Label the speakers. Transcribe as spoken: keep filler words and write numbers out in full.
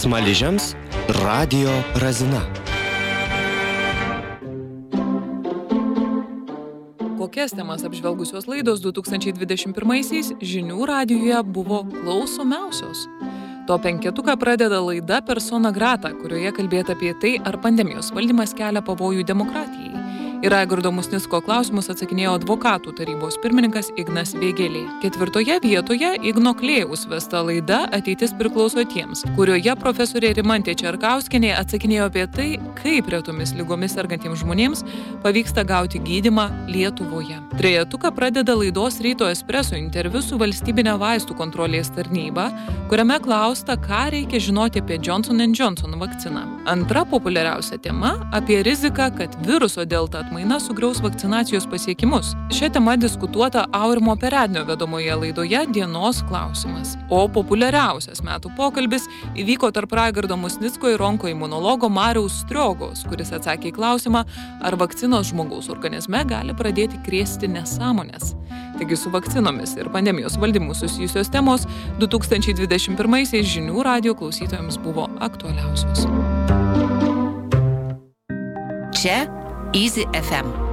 Speaker 1: Smaližiams Radio Razina.
Speaker 2: Kokias temas apžvelgusios laidos du tūkstančiai dvidešimt pirmaisiais žinių radijuje buvo klausomiausios? To penketuką pradeda laida Persona Grata, kurioje kalbėta apie tai, ar pandemijos valdymas kelia pavojų demokratijai. Į Raigardo Musnicko klausimus atsakinėjo advokatų tarybos pirmininkas Ignas Vėgėlė. Ketvirtoje vietoje Igno Klėjaus vesta laida Ateitis priklauso tiems, kurioje profesorė Rimantė Čerkauskienė atsakinėjo apie tai, kaip retomis ligomis sergantiems žmonėms pavyksta gauti gydymą Lietuvoje. Trejetuką pradeda laidos Ryto Espreso interviu su valstybinė vaistų kontrolės tarnyba, kuriame klausta, ką reikia žinoti apie Johnson and Johnson vakciną. Antra populiariausia tema – apie riziką, kad viruso delta atmaina sugriaus vakcinacijos pasiekimus. Šią temą diskutuota Aurimo Perednio vedamoje laidoje Dienos klausimas. O populiariausias metų pokalbis įvyko tarp Raigardo Musnicko ir onkoimunologo Mariaus Striogos, kuris atsakė į klausimą, ar vakcinos žmogaus organizme gali pradėti krėsti nesąmonės. Taigi su vakcinomis ir pandemijos valdymu susijusios temos du tūkstančiai dvidešimt pirmaisiais žinių radijo klausytojams buvo aktualiausios.
Speaker 3: Čia Easy F M.